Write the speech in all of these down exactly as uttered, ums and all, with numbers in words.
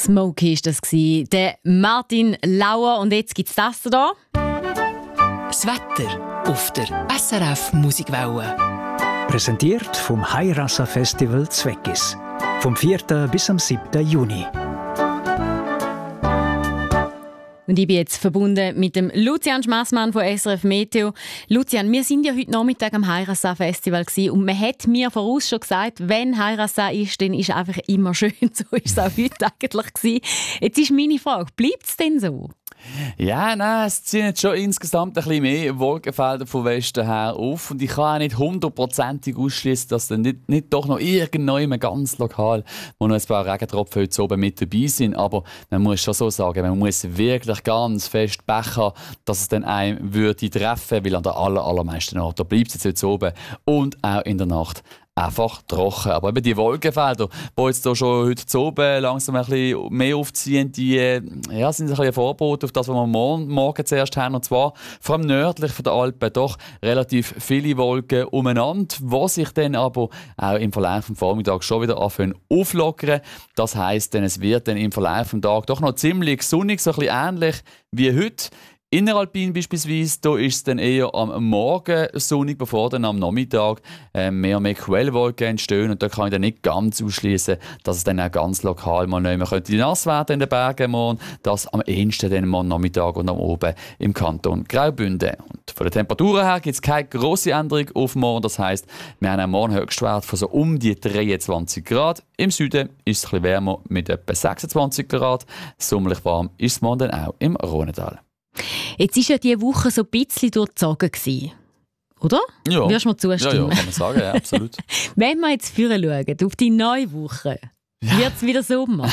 Smokey war das, der Martin Lauer. Und jetzt gibt es das hier. Das Wetter auf der S R F Musikwelle. Präsentiert vom Hairasa Festival Zweckis. Vom vierten bis am siebten Juni. Und ich bin jetzt verbunden mit dem Lucian Schmassmann von S R F Meteo. Lucian, wir sind ja heute Nachmittag am Hairasa Festival und man hat mir voraus schon gesagt, wenn Hairasa ist, dann ist es einfach immer schön. So war es auch heute eigentlich gewesen. Jetzt ist meine Frage, bleibt es denn so? Ja, nein, es ziehen jetzt schon insgesamt ein bisschen mehr Wolkenfelder von Westen her auf. Und ich kann auch nicht hundertprozentig ausschließen, dass dann nicht, nicht doch noch irgendjemand ganz lokal, wo noch ein paar Regentropfen heute oben mit dabei sind. Aber man muss schon so sagen, man muss wirklich ganz fest Pech haben, dass es dann einem würde treffen, weil an der aller, allermeisten Orten bleibt es jetzt heute oben und auch in der Nacht einfach trocken. Aber eben die Wolkenfelder, die jetzt hier schon heute zu oben langsam ein bisschen mehr aufziehen, die ja, sind ein bisschen ein Vorbote auf das, was wir morgen, morgen zuerst haben. Und zwar vor allem nördlich von der Alpen doch relativ viele Wolken umeinander, die sich dann aber auch im Verlauf des Vormittags schon wieder anfangen auflockern. Das heisst, dann, es wird dann im Verlauf des Tages doch noch ziemlich sonnig, so ein bisschen ähnlich wie heute. Inneralpin beispielsweise, da ist es dann eher am Morgen sonnig, bevor dann am Nachmittag äh, mehr und mehr Quellwolken entstehen. Und da kann ich dann nicht ganz ausschließen, dass es dann auch ganz lokal mal nicht mehr könnte nass werden in den Bergen morgen. Das am ehesten dann morgen Nachmittag und am Oben im Kanton Graubünden. Und von den Temperaturen her gibt es keine grosse Änderung auf morgen. Das heisst, wir haben am Morgen Höchstwert von so um die dreiundzwanzig Grad. Im Süden ist es ein bisschen wärmer mit etwa sechsundzwanzig Grad. Sommerlich warm ist es morgen dann auch im Rhônetal. Jetzt war ja diese Woche so ein bisschen durchgezogen, oder? Ja. Wirst du mir zustimmen? Ja, ja, kann man sagen, ja, absolut. Wenn wir jetzt vorher schauen, auf die neue Woche, ja. Wird es wieder Sommer?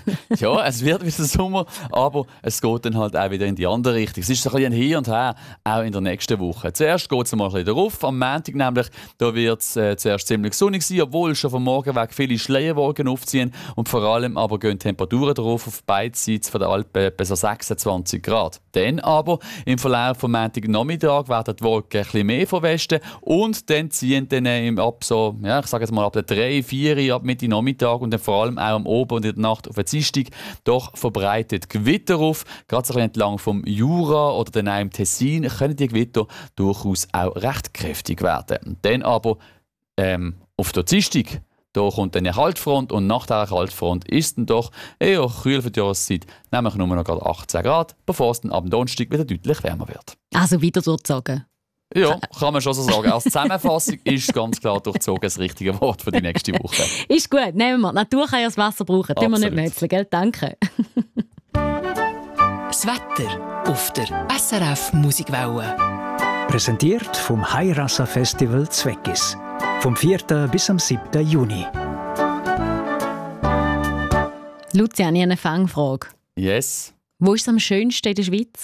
Ja, es wird wieder Sommer, aber es geht dann halt auch wieder in die andere Richtung. Es ist so ein bisschen Hin und Her, auch in der nächsten Woche. Zuerst geht es mal ein bisschen darauf. Am Montag nämlich, da wird es äh, zuerst ziemlich sonnig sein, obwohl schon vom Morgen weg viele Schleierwolken aufziehen. Und vor allem aber gehen Temperaturen darauf auf beiden Seiten der Alpen bis sechsundzwanzig Grad. Dann aber im Verlauf vom Montagnachmittag werden die Wolken ein bisschen mehr von Westen und dann ziehen dann äh, ab so, ja, ich sage jetzt mal ab der drei, vier, ab Mitte Nachmittag und dann vor allem auch am Oben und in der Nacht auf der Dienstag doch verbreitet Gewitter auf. Gerade so ein bisschen entlang vom Jura oder dann auch im Tessin können die Gewitter durchaus auch recht kräftig werden. Und dann aber ähm, auf der Dienstag, da kommt dann eine Kaltfront und nach dieser Kaltfront ist dann doch eher kühl für die Jahreszeit, nämlich nur noch gerade achtzehn Grad, bevor es dann ab Donnerstag wieder deutlich wärmer wird. Also wieder durchzogen? Ja, kann man schon so sagen. Als Zusammenfassung ist ganz klar durchzogen das richtige Wort für die nächste Woche. Ist gut, nehmen wir. Die Natur kann ja das Wasser brauchen. Tun wir nicht mätzeln, gell? Danke. Das Wetter auf der S R F Musikwelle. Präsentiert vom Hairasa Festival Zweckis. Vom vierten bis am siebten Juni. Lucian, ich habe eine Fangfrage. Yes. Wo ist es am schönsten in der Schweiz?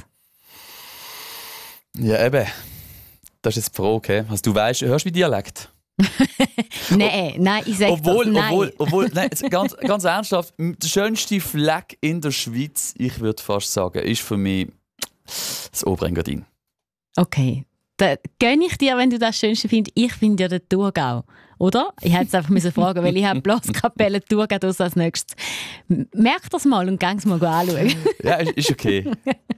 Ja, eben. Das ist jetzt die Frage. Also, du weißt, hörst du wie Dialekt? nein, nein, ich sage obwohl, das, nein. Obwohl, obwohl nein, ganz, ganz ernsthaft, der schönste Fleck in der Schweiz, ich würde fast sagen, ist für mich das Oberengadin. Okay, da gönne ich dir, wenn du das Schönste findest. Ich finde ja den Thurgau, oder? Ich hätte es einfach müssen fragen, weil ich habe bloß Kapelle Thurgau als nächstes. Merk das mal und geh es mal anschauen. Ja, ist, ist okay.